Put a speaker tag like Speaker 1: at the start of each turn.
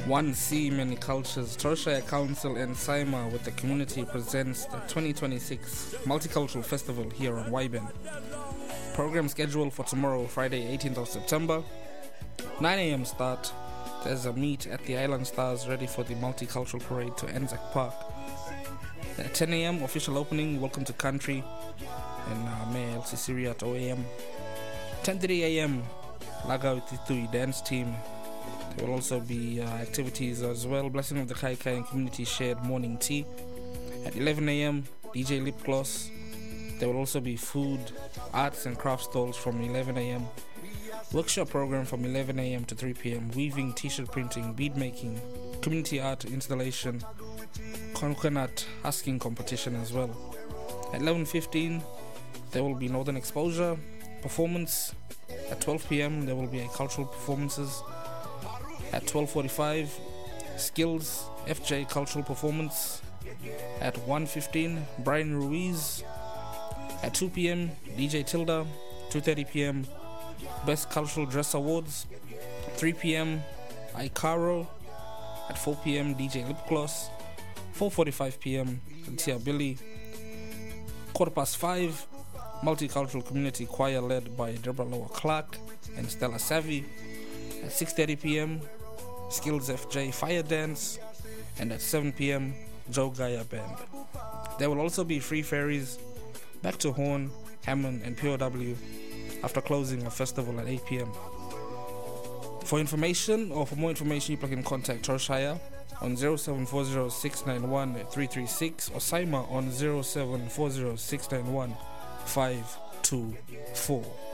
Speaker 1: 1C Many Cultures, Troshire Council and SIMA with the community presents the 2026 Multicultural Festival here on YBN. Program scheduled for tomorrow, Friday 18th of September. 9 a.m. start. There's a meet at the Island Stars ready for the Multicultural Parade to Anzac Park. At 10 a.m. official opening, Welcome to Country in Mayor LC Syria at 0 a.m. 10:30 a.m. Laga with the Tui dance team. There will also be activities as well. Blessing of the Kai Kai and community shared morning tea. At 11 a.m. DJ Lip Gloss. There will also be food, arts and craft stalls from 11 a.m. Workshop program from 11 a.m. to 3 p.m. Weaving, t-shirt printing, bead making, community art installation, coconut husking competition as well. At 11:15 there will be Northern Exposure performance. At 12 p.m. there will be cultural performances. At 12:45 Skills FJ cultural performance. At 1:15 Brian Ruiz. At 2 p.m. DJ Tilda. 2:30 p.m. Best Cultural Dress Awards. 3 p.m. Icaro. At 4 p.m. DJ Lip Gloss. 4:45 p.m. Tia Billy. 5:15 Multicultural Community Choir led by Deborah Lower Clark and Stella Savvy. At 6:30 p.m. Skills FJ Fire Dance. And at 7 p.m. Joe Gaia Band. There will also be free ferries back to Horn, Hammond and POW after closing the festival at 8 p.m. For information or for more information, you can contact Troshire on 0740691336 or SIMA on 0740691524.